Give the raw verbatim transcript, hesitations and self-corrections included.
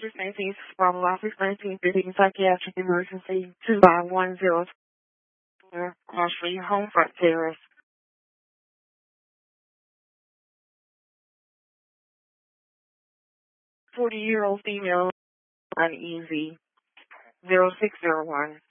officers nineteen, Bravo Office nineteen fifteen, psychiatric emergency two five one zero, Cross Street, home front terrace. forty-year-old female, uneasy, zero six zero one.